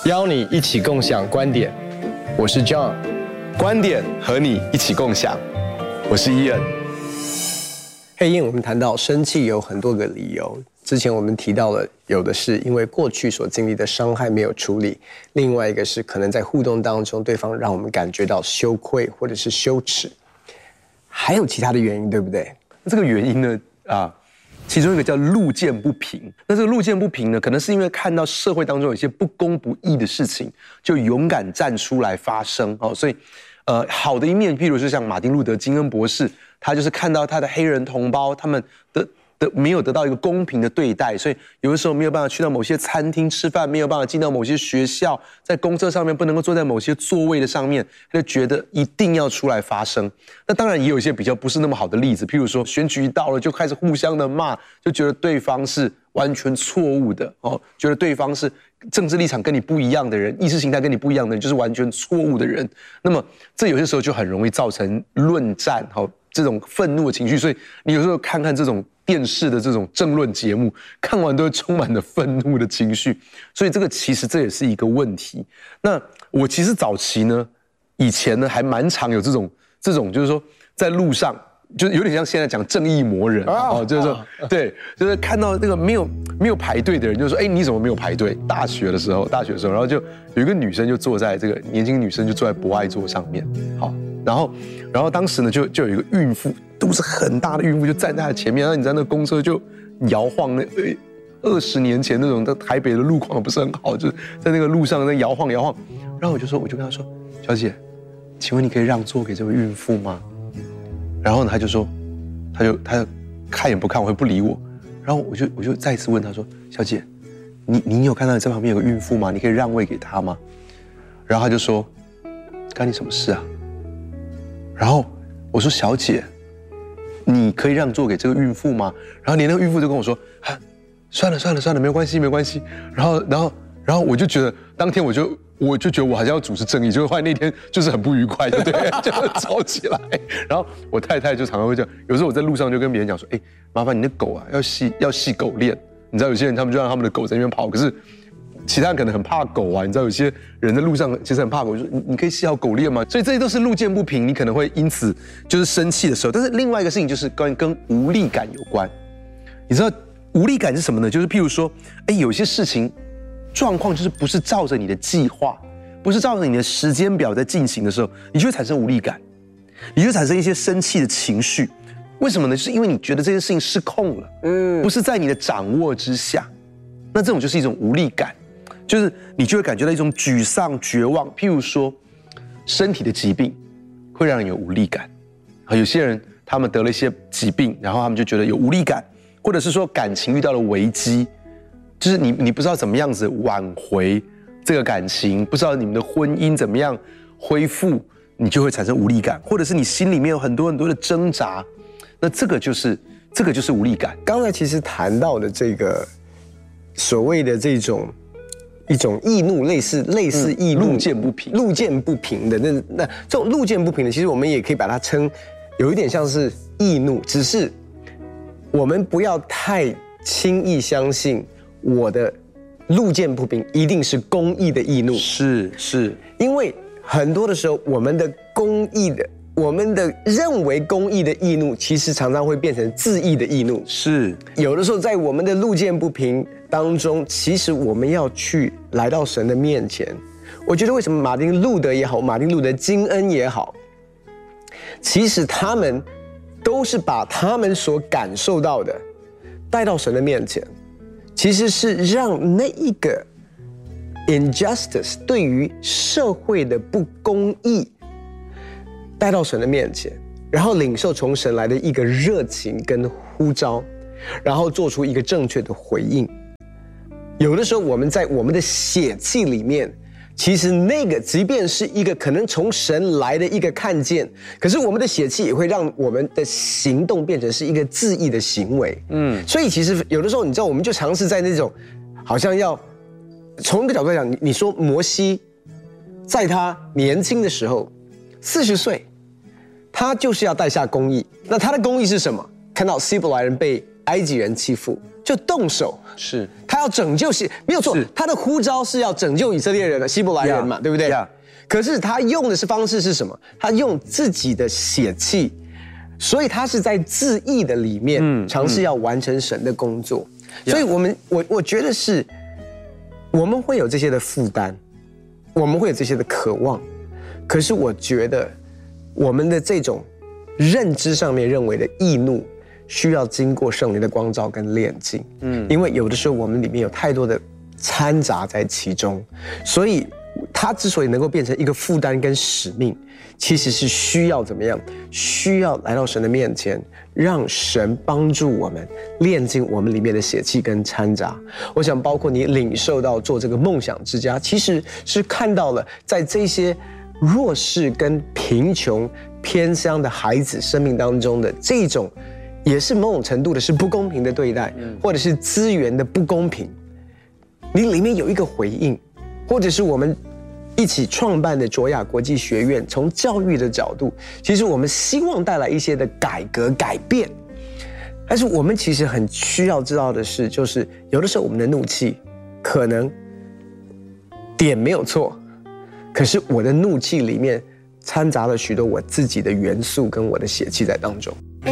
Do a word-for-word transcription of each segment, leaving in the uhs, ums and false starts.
邀你一起共享观点，我是 John， 观点和你一起共享，我是 Ian。 黑鹰，我们谈到生气有很多个理由，之前我们提到了，有的是因为过去所经历的伤害没有处理，另外一个是可能在互动当中，对方让我们感觉到羞愧或者是羞耻，还有其他的原因，对不对？ 这个原因呢，啊。其中一个叫路见不平，那这个路见不平呢，可能是因为看到社会当中有一些不公不义的事情，就勇敢站出来发声哦。所以，呃，好的一面，譬如是像马丁路德金恩博士，他就是看到他的黑人同胞他们的的没有得到一个公平的对待，所以有的时候没有办法去到某些餐厅吃饭，没有办法进到某些学校，在公车上面不能够坐在某些座位的上面，他就觉得一定要出来发声。那当然也有一些比较不是那么好的例子，譬如说选举一到了就开始互相的骂，就觉得对方是完全错误的哦，觉得对方是政治立场跟你不一样的人，意识形态跟你不一样的人，就是完全错误的人。那么这有些时候就很容易造成论战，好、哦、这种愤怒的情绪。所以你有时候看看这种电视的这种政论节目，看完都会充满了愤怒的情绪。所以这个其实这也是一个问题。那我其实早期呢，以前呢还蛮常有这种这种，就是说在路上。就是有点像现在讲正义魔人啊、哦，就是说，对，就是看到那个没有没有排队的人，就说，哎，你怎么没有排队？大学的时候，大学的时候，然后就有一个女生就坐在这个年轻女生就坐在博爱座上面，好，然后然后当时呢就就有一个孕妇，肚子很大的孕妇就站在她的前面，然后你在那个公车就摇晃那二十年前那种在台北的路况不是很好，就是在那个路上在摇晃摇晃，然后我就说，我就跟她说，小姐，请问你可以让座给这位孕妇吗？然后呢，他就说，他就他就看也不看，我会不理我。然后我就我就再一次问他说：“小姐，你你有看到你在旁边有个孕妇吗？你可以让位给她吗？”然后他就说：“干你什么事啊？”然后我说：“小姐，你可以让座给这个孕妇吗？”然后连那个孕妇就跟我说：“啊，算了算了算了，没有关系没有关系。”然后然后然后我就觉得当天我就。我就觉得我好像要主持正义，结果后来那天就是很不愉快，对不对？就吵起来。然后我太太就常常会这样，有时候我在路上就跟别人讲说：“哎，麻烦你的狗啊，要系要系狗链。”你知道有些人他们就让他们的狗在那边跑，可是其他人可能很怕狗啊。你知道有些人在路上其实很怕狗，就说你你可以系好狗链吗？所以这些都是路见不平，你可能会因此就是生气的时候。但是另外一个事情就是跟跟无力感有关。你知道无力感是什么呢？就是譬如说，哎，有些事情。状况就是不是照着你的计划，不是照着你的时间表在进行的时候，你就会产生无力感，你就会产生一些生气的情绪。为什么呢？就是因为你觉得这件事情失控了，嗯，不是在你的掌握之下。那这种就是一种无力感，就是你就会感觉到一种沮丧、绝望。譬如说，身体的疾病会让人有无力感啊。有些人他们得了一些疾病，然后他们就觉得有无力感，或者是说感情遇到了危机。就是你，你不知道怎么样子挽回这个感情，不知道你们的婚姻怎么样恢复，你就会产生无力感，或者是你心里面有很多很多的挣扎，那这个就是这个就是无力感。 刚才其实谈到的这个所谓的这种一种易怒，类似类似易怒、 嗯、路见不平、 路见不平的那那这种路见不平的，其实我们也可以把它称有一点像是易怒，只是我们不要太轻易相信。我的路见不平一定是公义的易怒， 是是， 因为很多的时候，我们的公义的，我们的认为公义的易怒，其实常常会变成自义的易怒。 是， 有的时候在我们的路见不平当中，其实我们要去来到神的面前。我觉得为什么马丁路德也好，马丁路德金恩也好，其实他们都是把他们所感受到的带到神的面前。其实是让那一个 injustice 对于社会的不公义带到神的面前，然后领受从神来的一个热情跟呼召，然后做出一个正确的回应。有的时候我们在我们的血气里面，其实那个即便是一个可能从神来的一个看见，可是我们的血气也会让我们的行动变成是一个自义的行为。嗯，所以其实有的时候你知道，我们就尝试在那种好像要从一个角度来讲，你你说摩西在他年轻的时候四十岁，他就是要带下公义。那他的公义是什么？看到希伯来人被埃及人欺负，就动手， 是他要拯救希，没有错，他的呼召是要拯救以色列人的希伯来人嘛， yeah, 对不对？ Yeah. 可是他用的是方式是什么？他用自己的血气，所以他是在自义的里面尝试要完成神的工作。嗯、所以我们我我觉得是，我们会有这些的负担，我们会有这些的渴望，可是我觉得我们的这种认知上面认为的义怒，需要经过圣灵的光照跟炼净。嗯，因为有的时候我们里面有太多的掺杂在其中，所以它之所以能够变成一个负担跟使命，其实是需要怎么样？需要来到神的面前，让神帮助我们炼净我们里面的血气跟掺杂。我想包括你领受到做这个梦想之家，其实是看到了在这些弱势跟贫穷偏乡的孩子生命当中的这种，也是某种程度的是不公平的对待，或者是资源的不公平，你里面有一个回应，或者是我们一起创办的卓雅国际学院，从教育的角度，其实我们希望带来一些的改革改变。但是我们其实很需要知道的是，就是有的时候我们的怒气可能点没有错，可是我的怒气里面掺杂了许多我自己的元素跟我的血气在当中。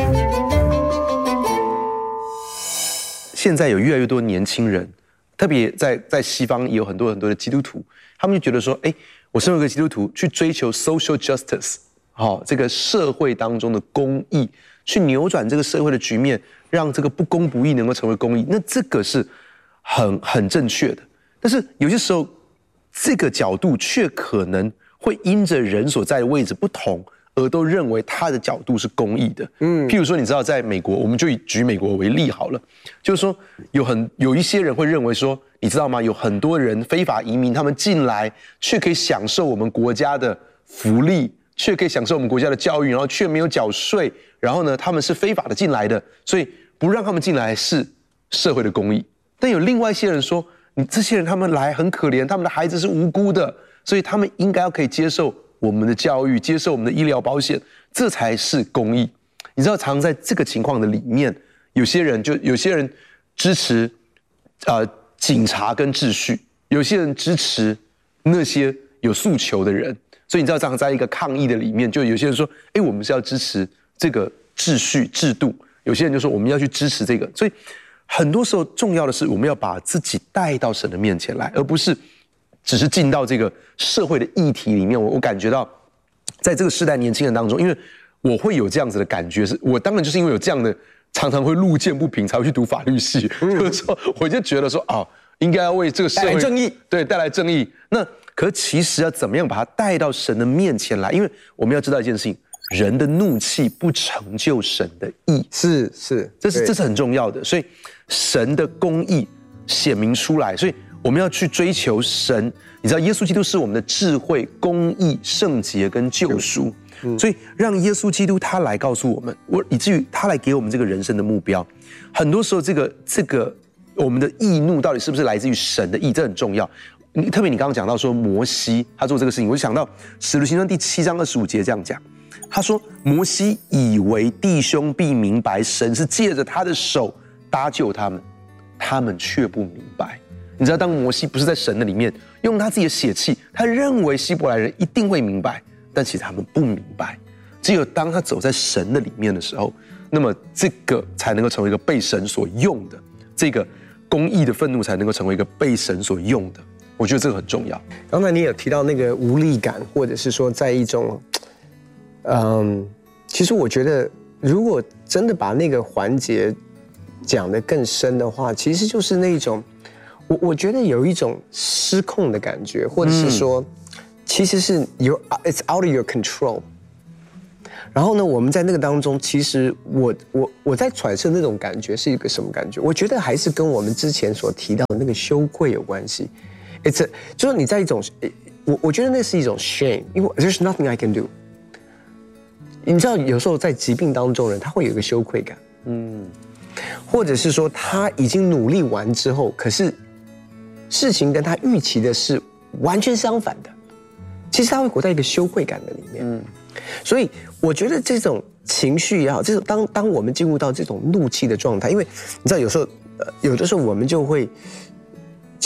现在有越来越多年轻人，特别在在西方也有很多很多的基督徒，他们就觉得说，哎，我身为一个基督徒，去追求 social justice， 好、哦，这个社会当中的公义，去扭转这个社会的局面，让这个不公不义能够成为公义，那这个是很很正确的。但是有些时候，这个角度却可能会因着人所在的位置不同，而都认为他的角度是公义的。嗯，譬如说，你知道，在美国，我们就以举美国为例好了，就是说，有很有一些人会认为说，你知道吗？有很多人非法移民，他们进来却可以享受我们国家的福利，却可以享受我们国家的教育，然后却没有缴税，然后呢，他们是非法的进来的，所以不让他们进来是社会的公义。但有另外一些人说，你这些人他们来很可怜，他们的孩子是无辜的，所以他们应该要可以接受我们的教育，接受我们的医疗保险，这才是公义。你知道，常在这个情况的里面，有些人就有些人支持，呃，警察跟秩序，有些人支持那些有诉求的人。所以你知道，常在一个抗议的里面，就有些人说，哎，我们是要支持这个秩序制度；有些人就说我们要去支持这个。所以很多时候，重要的是我们要把自己带到神的面前来，而不是只是进到这个社会的议题里面。我我感觉到，在这个世代年轻人当中，因为我会有这样子的感觉，是我当然就是因为有这样的，常常会路见不平才会去读法律系，嗯、就是说我就觉得说啊、哦，应该要为这个社会带来正义， 对，带来正义。那可其实要怎么样把它带到神的面前来？因为我们要知道一件事情，人的怒气不成就神的义， 是是， 这是这是很重要的。所以神的公义显明出来，所以我们要去追求神。你知道，耶稣基督是我们的智慧、公义、圣洁跟救赎。嗯、所以让耶稣基督他来告诉我们，我以至于他来给我们这个人生的目标。很多时候，这个这个我们的义怒到底是不是来自于神的义，这很重要。你特别你刚刚讲到说摩西他做这个事情，我就想到使徒行传第七章二十五节这样讲，他说摩西以为弟兄必明白神是借着他的手搭救他们，他们却不明白。你知道，当摩西不是在神的里面用他自己的血气，他认为希伯来人一定会明白，但其实他们不明白。只有当他走在神的里面的时候，那么这个才能够成为一个被神所用的，这个公义的愤怒才能够成为一个被神所用的。我觉得这个很重要。 刚才你有提到那个无力感，或者是说在一种，嗯，其实我觉得，如果真的把那个环节讲得更深的话，其实就是那种，我我觉得有一种失控的感觉，或者是说，嗯、其实是 you it's out of your control。然后呢，我们在那个当中，其实我我我在揣测那种感觉是一个什么感觉？我觉得还是跟我们之前所提到的那个羞愧有关系。It's a, 就是你在一种，我我觉得那是一种 shame， 因为 there's nothing I can do。你知道，有时候在疾病当中人他会有一个羞愧感，嗯，或者是说他已经努力完之后，可是事情跟他预期的是完全相反的，其实他会活在一个羞愧感的里面，嗯，所以我觉得这种情绪也好，这种当当我们进入到这种怒气的状态，因为你知道有时候，呃，有的时候我们就会。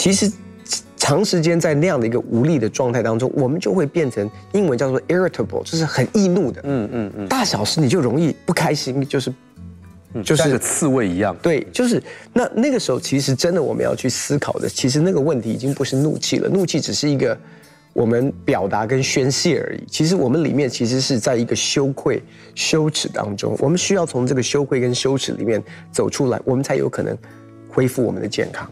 其实长时间在那样的一个无力的状态当中，我们就会变成英文叫做 irritable， 就是很易怒的。嗯嗯嗯，大小事你就容易不开心，就是。 就是像个刺猬一样， 对，就是那那个时候，其实真的我们要去思考的，其实那个问题已经不是怒气了，怒气只是一个我们表达跟宣泄而已。其实我们里面其实是在一个羞愧、羞耻当中，我们需要从这个羞愧跟羞耻里面走出来，我们才有可能恢复我们的健康。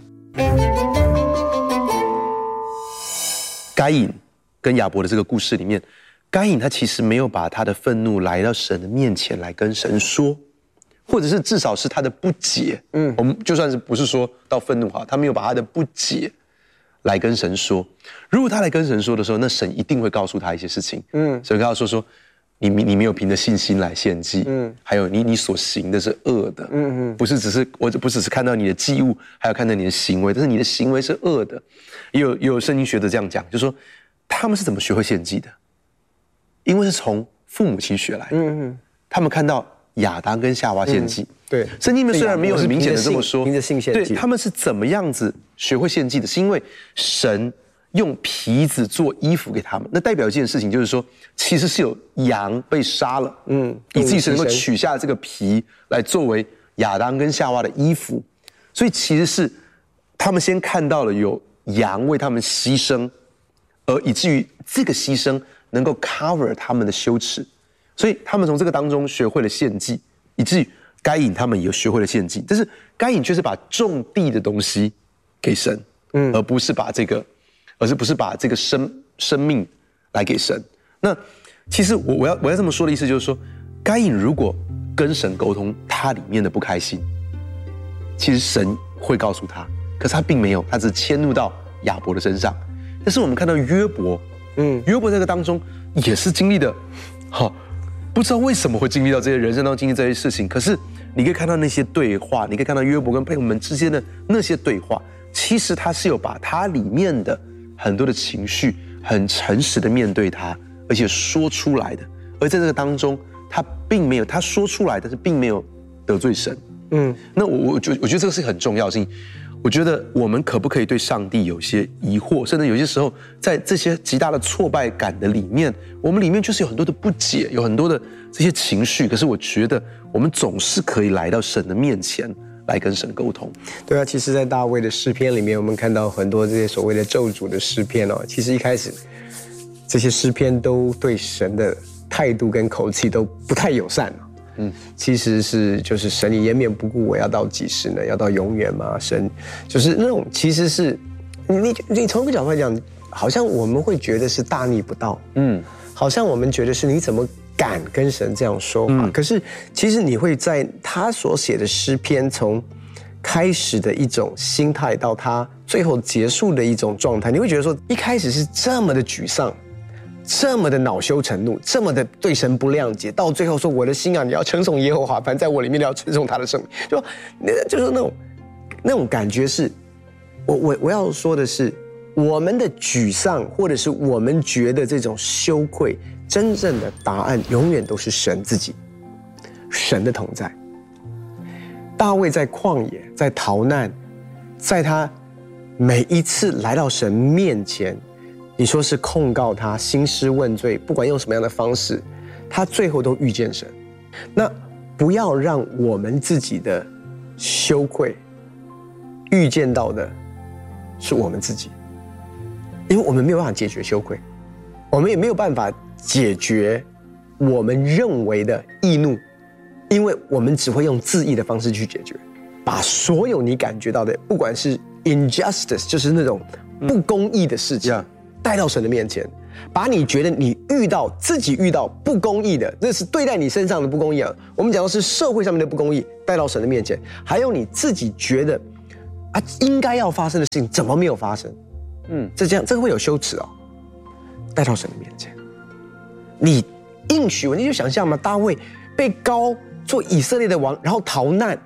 该隐跟亚伯的这个故事里面，该隐他其实没有把他的愤怒来到神的面前来跟神说。或者是至少是他的不解，嗯，我们就算是不是说到愤怒哈，他没有把他的不解来跟神说。如果他来跟神说的时候，那神一定会告诉他一些事情，嗯，神跟他说说，你你没有凭着信心来献祭，嗯，还有你你所行的是恶的，嗯嗯，不是只是我不只是看到你的祭物，还有看到你的行为，但是你的行为是恶的。也有也有圣经学者这样讲，就说他们是怎么学会献祭的？因为是从父母亲学来的，嗯嗯，他们看到亚当跟夏娃献祭，嗯、 对， 圣经里面虽然没有很明显的这么说， 凭着信献祭， 对，他们是怎么样子学会献祭的？是因为神用皮子做衣服给他们，那代表一件事情，就是说，其实是有羊被杀了，嗯，以至于神能够取下这个皮来作为亚当跟夏娃的衣服，所以其实是他们先看到了有羊为他们牺牲，而以至于这个牺牲能够 cover 他们的羞耻。所以他们从这个当中学会了献祭，以至于该隐他们也学会了献祭，但是该隐却是把种地的东西给神，嗯，而不是把这个，而是不是把这个生生命来给神。那其实我我要我要这么说的意思就是说，该隐如果跟神沟通他里面的不开心，其实神会告诉他，可是他并没有，他只迁怒到亚伯的身上。但是我们看到约伯，嗯，约伯在这个当中也是经历的，好。不知道为什么会经历到这些人生当中经历这些事情，可是你可以看到那些对话，你可以看到约伯跟配偶们之间的那些对话，其实他是有把他里面的很多的情绪很诚实的面对他，而且说出来的。而在这个当中，他并没有他说出来，但是并没有得罪神。嗯，那我我觉我觉得这个是很重要的事情。我觉得我们可不可以对上帝有些疑惑，甚至有些时候在这些极大的挫败感的里面，我们里面就是有很多的不解，有很多的这些情绪。可是我觉得我们总是可以来到神的面前来跟神沟通。 对啊，其实在大卫的诗篇里面，我们看到很多这些所谓的咒诅的诗篇哦，其实一开始这些诗篇都对神的态度跟口气都不太友善。嗯，其实是就是神你延绵不顾，我要到几时呢？要到永远吗？神就是那种其实是你你从一个角度来讲，好像我们会觉得是大逆不道，嗯，好像我们觉得是你怎么敢跟神这样说话？嗯、可是其实你会在他所写的诗篇从开始的一种心态到他最后结束的一种状态，你会觉得说一开始是这么的沮丧。这么的恼羞成怒，这么的对神不谅解，到最后说我的心啊，你要称颂耶和华，凡在我里面你要称颂他的圣名，就就是那种那种感觉是，我我我要说的是，我们的沮丧或者是我们觉得这种羞愧，真正的答案永远都是神自己，神的同在。大卫在旷野，在逃难，在他每一次来到神面前。你说是控告他兴师问罪，不管用什么样的方式，他最后都遇见神。那不要让我们自己的羞愧遇见到的是我们自己，因为我们没有办法解决羞愧，我们也没有办法解决我们认为的易怒，因为我们只会用自义的方式去解决，把所有你感觉到的，不管是 injustice， 就是那种不公义的事情。嗯 yeah. 带到神的面前，把你觉得你遇到自己遇到不公义的，这是对待你身上的不公义啊。我们讲的是社会上面的不公义，带到神的面前，还有你自己觉得啊应该要发生的事情怎么没有发生？嗯，这这样这个会有羞耻哦。带到神的面前，你应许我，你就想象嘛，大卫被膏做以色列的王，然后逃难，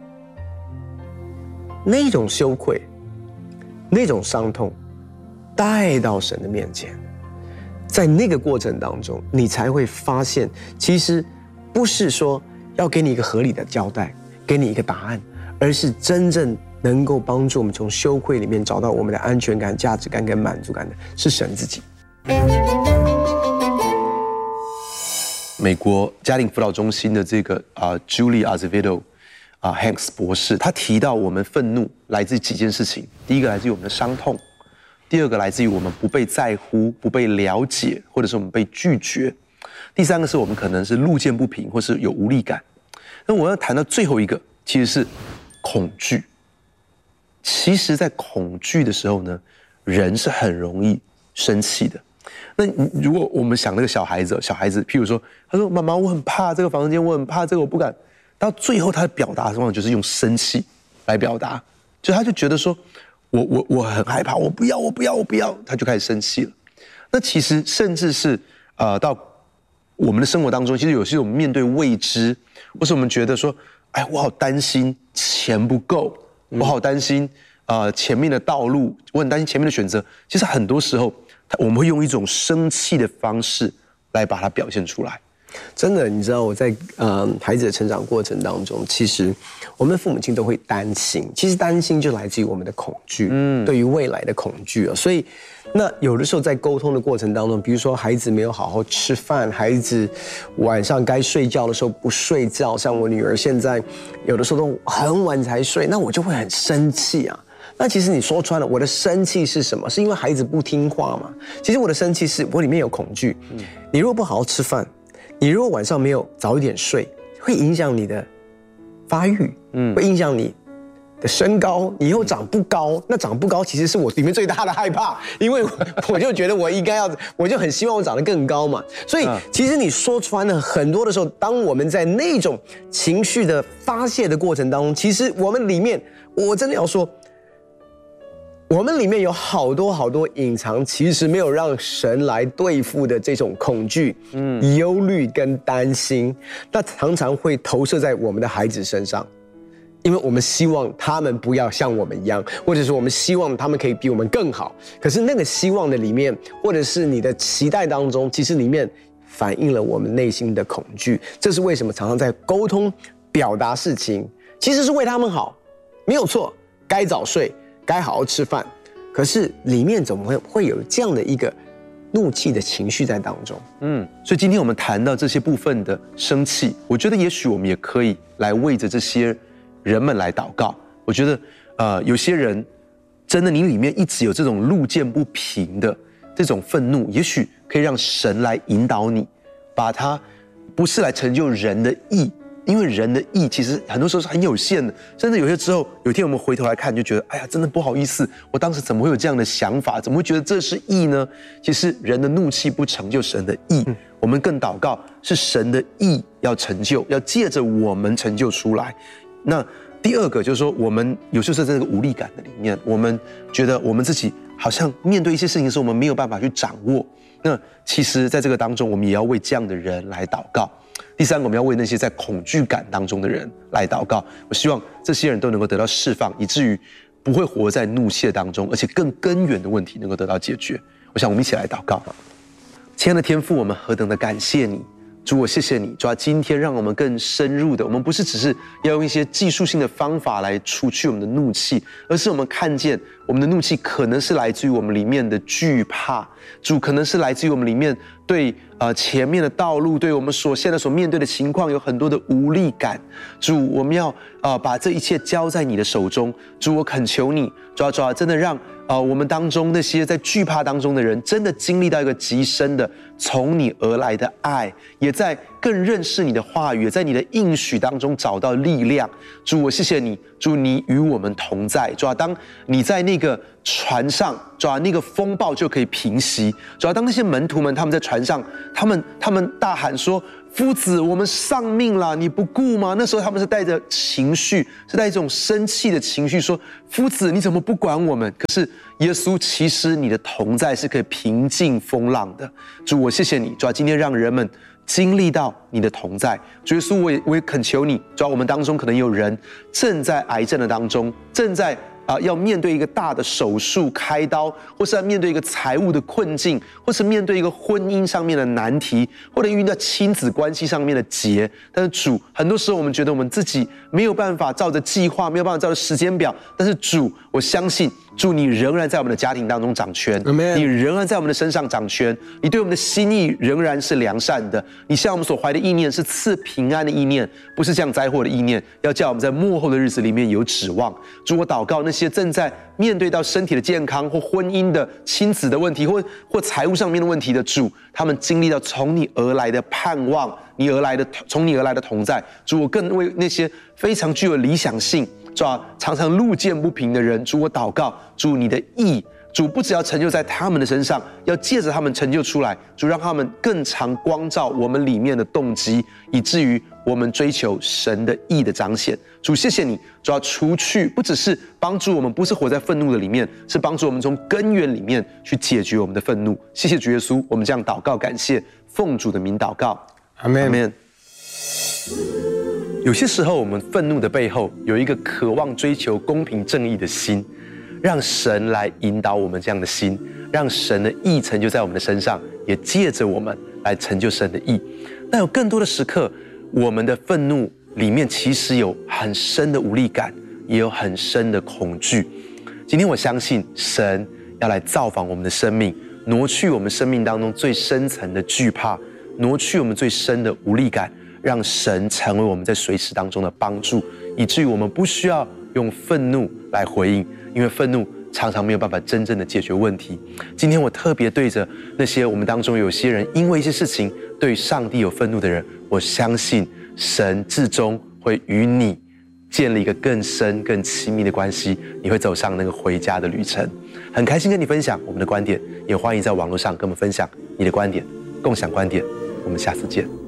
那种羞愧，那种伤痛。带到神的面前，在那个过程当中，你才会发现，其实不是说要给你一个合理的交代，给你一个答案，而是真正能够帮助我们从羞愧里面找到我们的安全感、价值感跟满足感的，是神自己。 美国家庭辅导中心的这个啊、呃、Julie Azevedo 啊、呃、Hanks 博士，他提到我们愤怒来自几件事情，第一个来自于我们的伤痛，第二个来自于我们不被在乎、不被了解，或者是我们被拒绝，第三个是我们可能是路见不平，或是有无力感。那我要谈到最后一个，其实是恐惧。其实，在恐惧的时候呢，人是很容易生气的。那如果我们想那个小孩子，小孩子，譬如说，他说：“妈妈，我很怕这个房间，我很怕这个，我不敢。”到最后，他的表达方法就是用生气来表达，就他就觉得说：“我我我很害怕，我不要，我不要，我不要。”他就开始生气了。那其实甚至是呃，到我们的生活当中，其实有些我们面对未知，或是我们觉得说：“哎，我好担心钱不够，我好担心呃前面的道路，我很担心前面的选择。”其实很多时候，我们会用一种生气的方式来把它表现出来。 真的，你知道我在呃孩子的成长过程当中，其实我们的父母亲都会担心。其实担心就来自于我们的恐惧，嗯，对于未来的恐惧啊。所以，那有的时候在沟通的过程当中，比如说孩子没有好好吃饭，孩子晚上该睡觉的时候不睡觉，像我女儿现在有的时候都很晚才睡，那我就会很生气啊。那其实你说穿了，我的生气是什么？是因为孩子不听话嘛？其实我的生气是我里面有恐惧。嗯，你如果不好好吃饭，你如果晚上没有早一点睡，会影响你的发育，嗯，会影响你的身高，你以后长不高。那长不高其实是我里面最大的害怕，因为 我, 我就觉得我应该要，我就很希望我长得更高嘛。所以其实你说穿了，很多的时候，当我们在那种情绪的发泄的过程当中，其实我们里面，我真的要说，我们里面有好多好多隐藏，其实没有让神来对付的这种恐惧、嗯、忧虑跟担心，那常常会投射在我们的孩子身上，因为我们希望他们不要像我们一样，或者是我们希望他们可以比我们更好。可是那个希望的里面，或者是你的期待当中，其实里面反映了我们内心的恐惧。这是为什么常常在沟通、表达事情，其实是为他们好，没有错，该早睡。该好好吃饭，可是里面怎么会会有这样的一个怒气的情绪在当中？ 嗯，所以今天我们谈到这些部分的生气，我觉得也许我们也可以来为着这些人们来祷告。我觉得，呃，有些人真的你里面一直有这种路见不平的这种愤怒，也许可以让神来引导你，把它不是来成就人的义。因为人的义其实很多时候是很有限的，甚至有些之后，有一天我们回头来看，就觉得，哎呀，真的不好意思，我当时怎么会有这样的想法？怎么会觉得这是义呢？其实人的怒气不成就神的义，嗯、我们更祷告是神的义要成就，要借着我们成就出来。那第二个就是说，我们有时候在这个无力感的里面，我们觉得我们自己好像面对一些事情的时候，我们没有办法去掌握。那其实在这个当中，我们也要为这样的人来祷告。第三个，我们要为那些在恐惧感当中的人来祷告。我希望这些人都能够得到释放，以至于不会活在怒气当中，而且更根源的问题能够得到解决。我想我们一起来祷告。亲爱的天父，我们何等的感谢你，主，我谢谢你，主啊，今天让我们更深入的，我们不是只是要用一些技术性的方法来除去我们的怒气，而是我们看见我们的怒气可能是来自于我们里面的惧怕，主，可能是来自于我们里面对呃前面的道路，对我们所现在所面对的情况有很多的无力感。主，我们要呃把这一切交在你的手中。主，我恳求你，主啊主啊，真的让呃我们当中那些在惧怕当中的人，真的经历到一个极深的从你而来的爱，也在更认识你的话语，也在你的应许当中找到力量。主，我谢谢你，主，你与我们同在。主啊，当你在那个船上，主啊，那个风暴就可以平息。主啊，当那些门徒们他们在船上，他们他们大喊说：“夫子，我们丧命了，你不顾吗？”那时候他们是带着情绪，是带一种生气的情绪，说：“夫子，你怎么不管我们？”可是耶稣，其实你的同在是可以平静风浪的。主，我谢谢你，主啊，今天让人们经历到你的同在。主耶稣，我也我也恳求你，主啊，我们当中可能有人正在癌症的当中，正在啊、呃，要面对一个大的手术开刀，或是要面对一个财务的困境，或是面对一个婚姻上面的难题，或者遇到亲子关系上面的结。但是主，很多时候我们觉得我们自己没有办法照着计划，没有办法照着时间表。但是主，我相信主，你仍然在我们的家庭当中掌权， Amen. 你仍然在我们的身上掌权，你对我们的心意仍然是良善的。你向我们所怀的意念是赐平安的意念，不是降灾祸的意念，要叫我们在末后的日子里面有指望。主，我祷告那些正在面对到身体的健康或婚姻的亲子的问题，或或财务上面的问题的主，他们经历到从你而来的盼望，你而来的从你而来的同在。主，我更为那些非常具有理想性，主啊，常常路见不平的人，主，我祷告，主，你的义，主不只要成就在他们的身上，要借着他们成就出来。主，让他们更常光照我们里面的动机，以至于我们追求神的义的彰显。主，谢谢你，主要除去，不只是帮助我们，不是活在愤怒的里面，是帮助我们从根源里面去解决我们的愤怒。谢谢主耶稣，我们这样祷告感谢，奉主的名祷告， 阿们。 阿们。有些时候，我们愤怒的背后有一个渴望追求公平正义的心，让神来引导我们这样的心，让神的义成就在我们的身上，也借着我们来成就神的义。但有更多的时刻，我们的愤怒里面其实有很深的无力感，也有很深的恐惧。今天我相信神要来造访我们的生命，挪去我们生命当中最深层的惧怕，挪去我们最深的无力感，让神成为我们在随时当中的帮助，以至于我们不需要用愤怒来回应，因为愤怒常常没有办法真正的解决问题。今天我特别对着那些我们当中有些人因为一些事情对上帝有愤怒的人，我相信神至终会与你建立一个更深更亲密的关系，你会走上那个回家的旅程。很开心跟你分享我们的观点，也欢迎在网络上跟我们分享你的观点，共享观点。我们下次见。